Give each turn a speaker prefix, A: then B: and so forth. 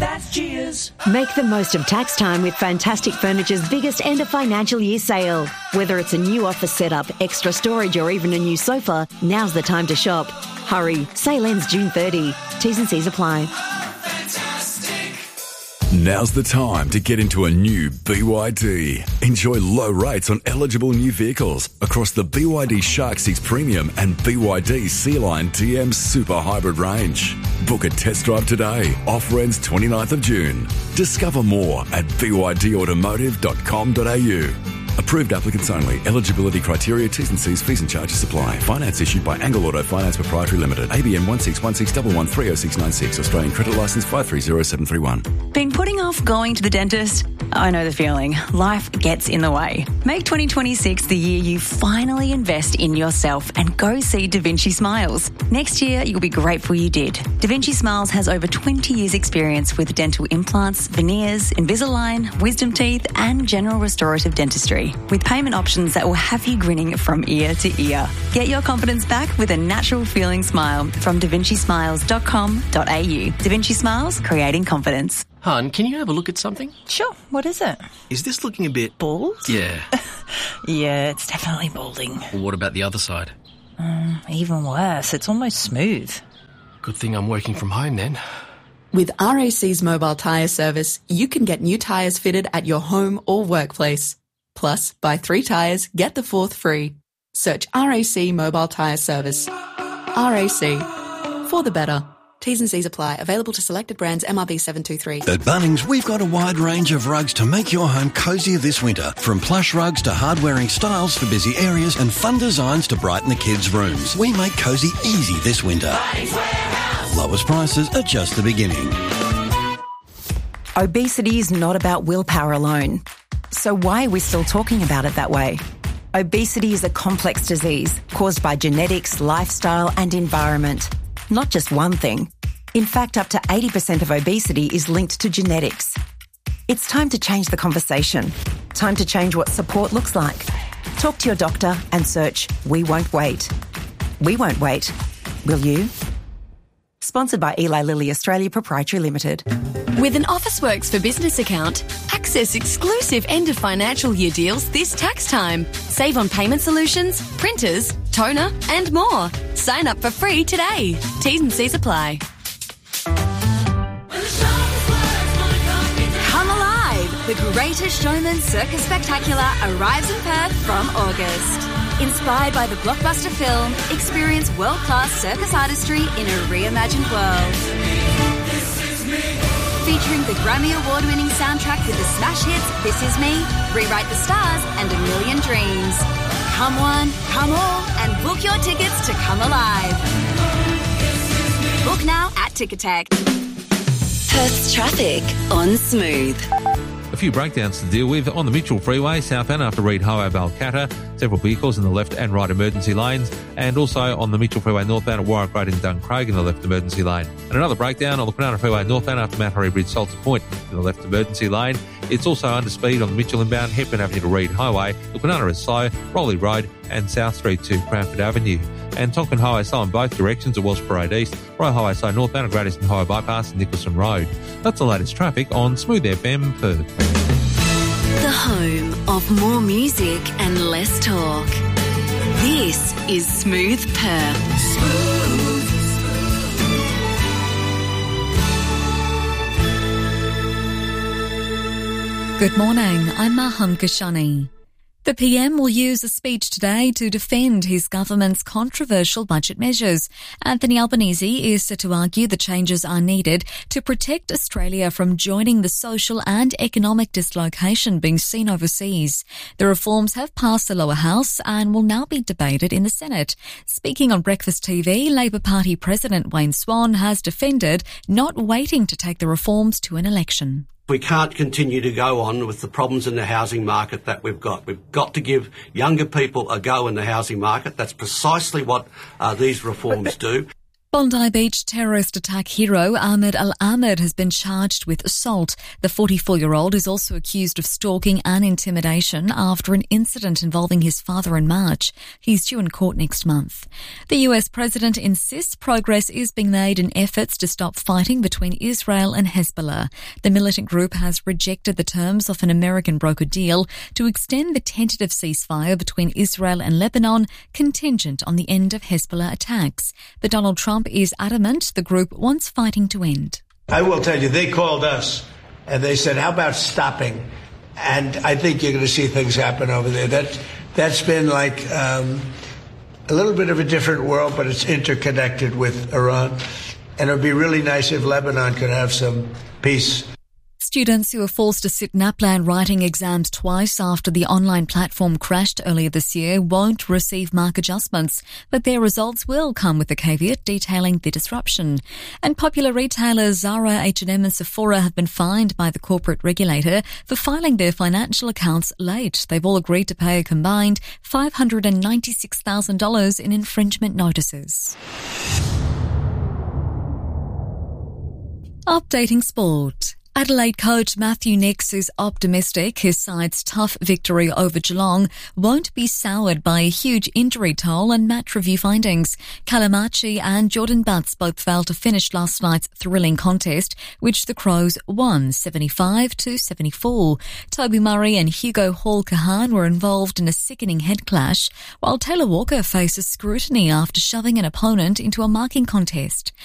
A: That's Cheers.
B: Make the most of tax time with Fantastic Furniture's biggest end of financial year sale. Whether it's a new office setup, extra storage or even a new sofa, now's the time to shop. Hurry, sale ends June 30. T's and C's apply.
C: Now's the time to get into a new BYD. Enjoy low rates on eligible new vehicles across the BYD Shark 6 Premium and BYD Sea-Line TM Super Hybrid range. Book a test drive today. Offer ends 29th of June. Discover more at bydautomotive.com.au. Approved applicants only. Eligibility criteria, T's and C's, fees and charges apply. Finance issued by Angle Auto Finance Proprietary Limited. ABN 1616113096. Australian Credit Licence 530731.
D: Been putting off going to the dentist? I know the feeling. Life gets in the way. Make 2026 the year you finally invest in yourself and go see Da Vinci Smiles. Next year, you'll be grateful you did. Da Vinci Smiles has over 20 years' experience with dental implants, veneers, Invisalign, wisdom teeth and general restorative dentistry, with payment options that will have you grinning from ear to ear. Get your confidence back with a natural feeling smile from davincismiles.com.au. Da Vinci Smiles, creating confidence.
E: Hun, can you have a look at something?
F: Sure, what is it?
E: Is this looking a bit...
F: Bald?
E: Yeah.
F: Yeah, it's definitely balding.
E: Well, what about the other side?
F: Even worse, it's almost smooth.
E: Good thing I'm working from home then.
G: With RAC's mobile tyre service, you can get new tyres fitted at your home or workplace. Plus, buy 3 tyres, get the 4th free. Search RAC Mobile Tyre Service. RAC. For the better. T's and C's apply. Available to selected brands. MRB 723.
H: At Bunnings, we've got a wide range of rugs to make your home cosier this winter. From plush rugs to hard-wearing styles for busy areas and fun designs to brighten the kids' rooms. We make cosy easy this winter. Bunnings Warehouse. Lowest prices are just the beginning.
B: Obesity is not about willpower alone. So why are we still talking about it that way? Obesity is a complex disease caused by genetics, lifestyle and environment. Not just one thing. In fact, up to 80% of obesity is linked to genetics. It's time to change the conversation. Time to change what support looks like. Talk to your doctor and search We Won't Wait. We won't wait. Will you? Sponsored by Eli Lilly Australia Proprietary Limited.
I: With an Officeworks for Business account, access exclusive end of financial year deals this tax time. Save on payment solutions, printers, toner and more. Sign up for free today. T's and C's apply. Come alive! The Greatest Showman Circus Spectacular arrives in Perth from August. Inspired by the blockbuster film, experience world-class circus artistry in a reimagined world. Featuring the Grammy Award-winning soundtrack with the smash hits This Is Me, Rewrite the Stars and A Million Dreams. Come one, come all, and book your tickets to come alive. Book now at Ticketek.
J: Perth's traffic on Smooth.
K: A few breakdowns to deal with on the Mitchell Freeway, southbound after Reid Highway, Balcatta. Several vehicles in the left and right emergency lanes. And also on the Mitchell Freeway northbound at Warwick Road in Duncraig in the left emergency lane. And another breakdown on the Kwinana Freeway northbound after Mount Harry Bridge, Salter Point in the left emergency lane. It's also under speed on the Mitchell inbound, Hepburn Avenue to Reid Highway. The Kwinana is slow, Rowley Road and South Street to Cranford Avenue. And Tonkin Highway slow in both directions at Welsh Parade East. Royal Highway slow northbound at Great Eastern Highway Bypass and Nicholson Road. That's the latest traffic on Smooth FM Perth.
J: The home of more music and less talk. This is Smooth Perth. Smooth.
L: Good morning, I'm Maham Kashani. The PM will use a speech today to defend his government's controversial budget measures. Anthony Albanese is set to argue the changes are needed to protect Australia from joining the social and economic dislocation being seen overseas. The reforms have passed the lower house and will now be debated in the Senate. Speaking on Breakfast TV, Labor Party President Wayne Swan has defended not waiting to take the reforms to an election.
M: We can't continue to go on with the problems in the housing market that we've got. We've got to give younger people a go in the housing market. That's precisely what these reforms do.
L: Bondi Beach terrorist attack hero Ahmed Al-Ahmed has been charged with assault. The 44-year-old is also accused of stalking and intimidation after an incident involving his father in March. He's due in court next month. The US president insists progress is being made in efforts to stop fighting between Israel and Hezbollah. The militant group has rejected the terms of an American brokered deal to extend the tentative ceasefire between Israel and Lebanon, contingent on the end of Hezbollah attacks. But Donald Trump is adamant the group wants fighting to end.
A: I will tell you, they called us and they said, how about stopping? And I think you're going to see things happen over there. That's been like a little bit of a different world, but it's interconnected with Iran. And it would be really nice if Lebanon could have some peace.
L: Students who were forced to sit NAPLAN writing exams twice after the online platform crashed earlier this year won't receive mark adjustments, but their results will come with a caveat detailing the disruption. And popular retailers Zara, H&M and Sephora have been fined by the corporate regulator for filing their financial accounts late. They've all agreed to pay a combined $596,000 in infringement notices. Updating sport. Adelaide coach Matthew Nicks is optimistic his side's tough victory over Geelong won't be soured by a huge injury toll and match review findings. Calamachi and Jordan Butts both failed to finish last night's thrilling contest, which the Crows won 75-74. Toby Murray and Hugo Hall-Kahan were involved in a sickening head clash, while Taylor Walker faces scrutiny after shoving an opponent into a marking contest.